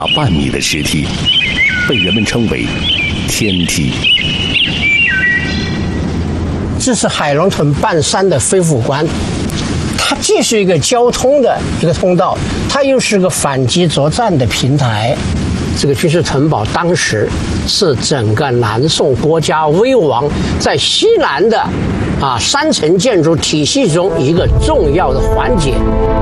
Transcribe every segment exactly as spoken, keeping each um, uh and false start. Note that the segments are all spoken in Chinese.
半米的石梯，被人们称为天梯。 这是海龙屯半山的飞虎关，它既是一个交通的一个通道，它又是个反击作战的平台。这个军事城堡当时是整个南宋国家危亡在西南的啊三层建筑体系中一个重要的环节。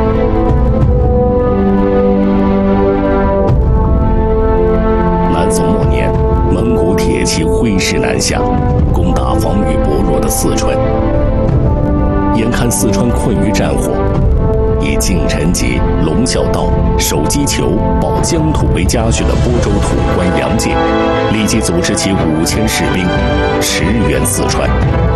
南宋末年，蒙古铁骑挥师南下，攻打防御薄弱的四川。眼看四川困于战火，以敬臣节、龙啸道、守击球、保疆土为家训的播州土官杨介，立即组织其五千士兵驰援四川。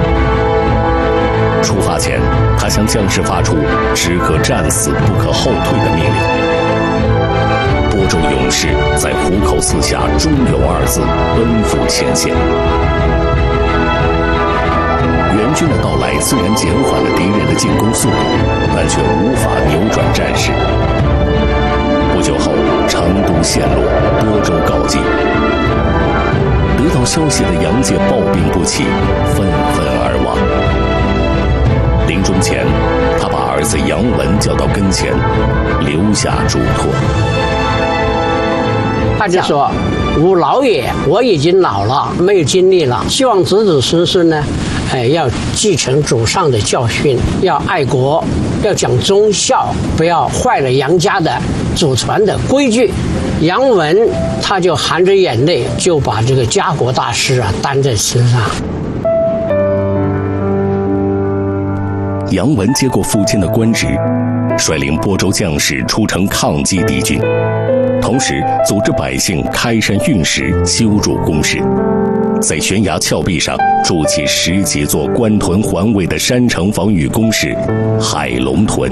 出发前，他向将士发出“只可战死，不可后退”的命令。播州勇士在虎口四下“忠勇”二字奔赴前线。援军的到来虽然减缓了敌人的进攻速度，但却无法扭转战事。不久后，成都陷落，播州告急。得到消息的杨介抱病不起，愤愤而亡。临终前，他把儿子杨文叫到跟前，留下嘱托。 他就说：“吾老也，我已经老了，没有精力了，希望子子孙孙呢，哎，要继承祖上的教训，要爱国，要讲忠孝，不要坏了杨家的祖传的规矩。”杨文他就含着眼泪，就把这个家国大事啊担在身上。 杨文接过父亲的官职，率领播州将士出城抗击敌军，同时组织百姓开山运石，修筑工事，在悬崖峭壁上筑起十几座关屯环卫的山城防御工事海龙屯。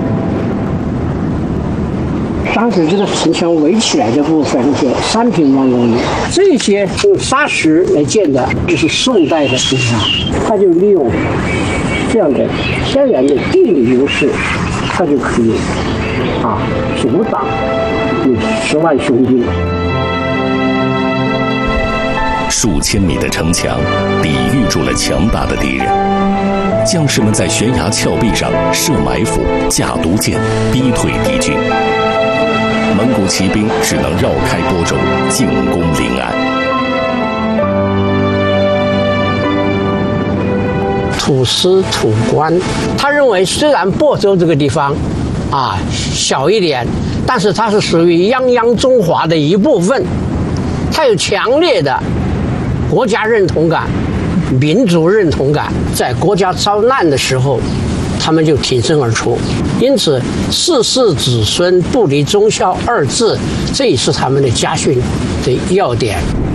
当时这个城墙围起来的部分有三平方公里，这些用砂石来建的，就是宋代的城墙。他就利用这样的天然的地理优势，他就可以啊阻挡有十万雄兵。 数千米的城墙抵御住了强大的敌人，将士们在悬崖峭壁上设埋伏、架毒箭，逼退敌军。蒙古骑兵只能绕开播州，进攻临安。 土司土官，他认为虽然播州这个地方啊小一点，但是它是属于泱泱中华的一部分，它有强烈的国家认同感、民族认同感，在国家遭难的时候，他们就挺身而出。因此，世世子孙不离忠孝二字，这也是他们的家训的要点。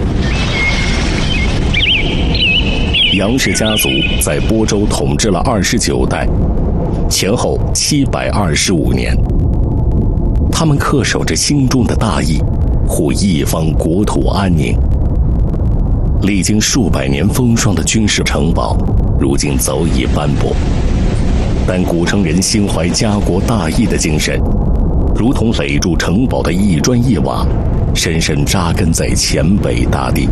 杨氏家族在播州统治了二十九代，前后七百二十五年。他们恪守着心中的大义，护一方国土安宁。历经数百年风霜的军事城堡，如今早已斑驳。但古城人心怀家国大义的精神，如同垒筑城堡的一砖一瓦，深深扎根在黔北大地。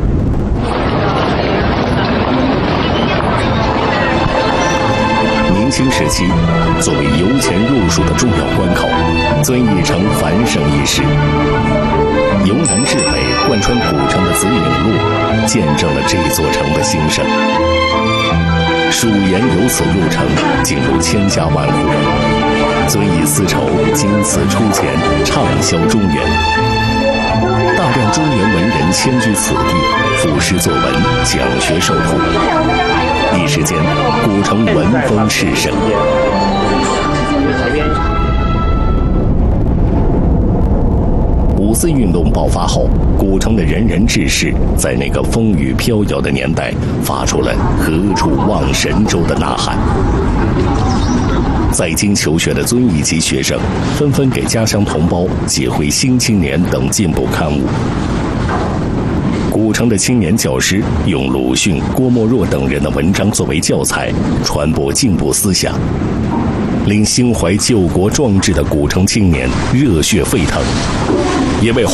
明清时期，作为由前入蜀的重要关口，遵义城繁盛一时。由南至北贯穿古城的紫岭路，见证了这座城的兴盛。蜀沿由此入城，进入千家万户。遵义丝绸经此出钱，畅销中原。大量中原文人迁居此地，赋诗作文，讲学授徒。一时间，古城文风炽盛。五四运动爆发后，古城的仁人志士在那个风雨飘摇的年代，发出了何处望神州的呐喊。在京求学的遵义籍学生纷纷给家乡同胞寄回《新青年》等进步刊物。古城的青年教师用鲁迅、郭沫若等人的文章作为教材，传播进步思想，令心怀救国壮志的古城青年热血沸腾，也为